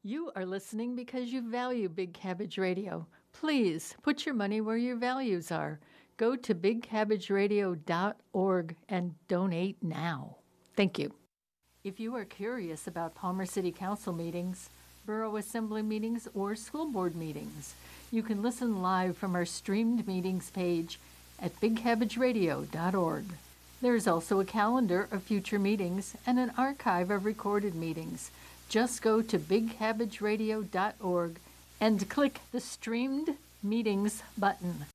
You are listening because you value Big Cabbage Radio. Please put your money where your values are. Go to bigcabbageradio.org and donate now. Thank you. If you are curious about Palmer City Council meetings, Borough Assembly meetings, or school board meetings, you can listen live from our streamed meetings page at bigcabbageradio.org. There is also a calendar of future meetings and an archive of recorded meetings. Just go to bigcabbageradio.org and click the Streamed Meetings button.